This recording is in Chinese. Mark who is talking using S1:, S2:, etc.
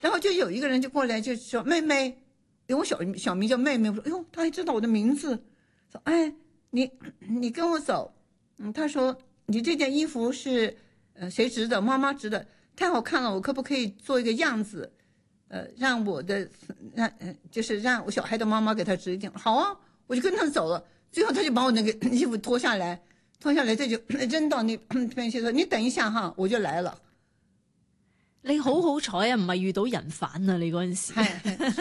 S1: 然后就有一个人就过来就说妹妹，因为我小名叫妹妹，我说哎呦，他还知道我的名字，说哎你跟我走，他说你这件衣服是谁织的？妈妈织的，太好看了，我可不可以做一个样子？让我的就是让我小孩的妈妈给他织一件。好啊，我就跟他走了。最后他就把我那个衣服脱下来，这就扔到那边去说：“你等一下哈，我就來了。”
S2: 你好好彩啊，唔係遇到人販啊！你嗰陣時。